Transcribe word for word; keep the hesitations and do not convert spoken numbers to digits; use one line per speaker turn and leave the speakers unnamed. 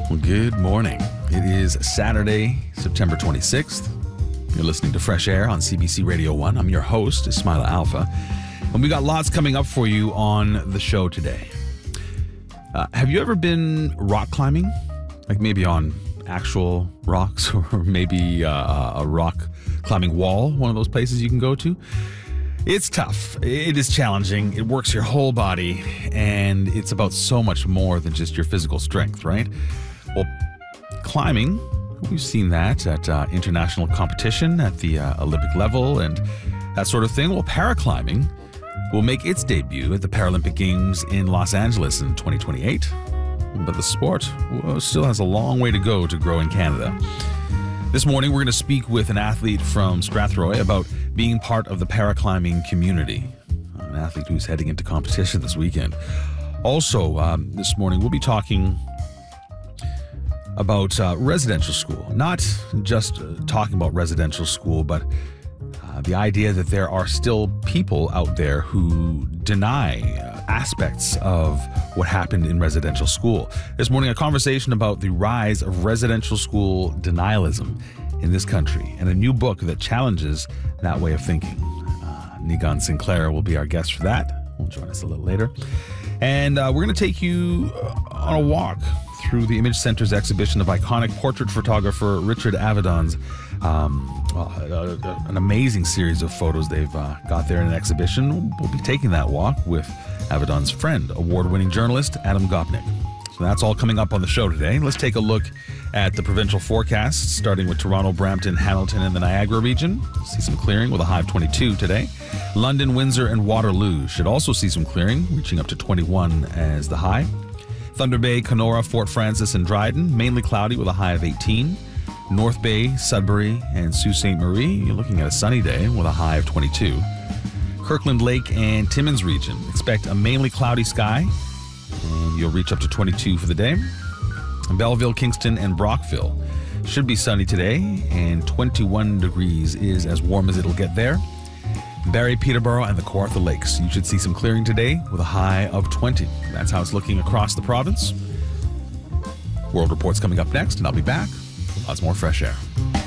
Well, good morning. It is Saturday, September twenty-sixth. You're listening to Fresh Air on C B C Radio one. I'm your host, Ismaila Alfa. And we got lots coming up for you on the show today. Uh, have you ever been rock climbing? Like maybe on actual rocks or maybe uh, a rock climbing wall, one of those places you can go to? It's tough. It is challenging. It works your whole body, and it's about so much more than just your physical strength, right? Well, climbing, we've seen that at uh, international competition at the uh, Olympic level and that sort of thing. Well, paraclimbing will make its debut at the Paralympic Games in Los Angeles in twenty twenty-eight. But the sport well, still has a long way to go to grow in Canada. This morning, we're going to speak with an athlete from Strathroy about being part of the paraclimbing community, an athlete who's heading into competition this weekend. Also, um, this morning, we'll be talking about uh, residential school. Not just uh, talking about residential school, but uh, the idea that there are still people out there who deny uh, aspects of what happened in residential school. This morning, a conversation about the rise of residential school denialism in this country and a new book that challenges that way of thinking. Uh, Niigaan Sinclair will be our guest for that. Will join us a little later. And uh, we're going to take you on a walk through the Image Center's exhibition of iconic portrait photographer Richard Avedon's um, well, uh, uh, an amazing series of photos they've uh, got there in an exhibition. We'll be taking that walk with Avedon's friend, award-winning journalist Adam Gopnik. So that's all coming up on the show today. Let's take a look at the provincial forecast, starting with Toronto, Brampton, Hamilton, and the Niagara region. See some clearing with a high of twenty-two today. London, Windsor, and Waterloo should also see some clearing, reaching up to twenty-one as the high. Thunder Bay, Kenora, Fort Frances, and Dryden, mainly cloudy with a high of eighteen. North Bay, Sudbury, and Sault Ste. Marie, you're looking at a sunny day with a high of twenty-two. Kirkland Lake and Timmins region, expect a mainly cloudy sky, and you'll reach up to twenty-two for the day. Belleville, Kingston, and Brockville should be sunny today, and twenty-one degrees is as warm as it'll get there. Barrie, Peterborough, and the Kawartha Lakes, you should see some clearing today with a high of twenty. That's how it's looking across the province. World Report's coming up next, and I'll be back with lots more Fresh Air.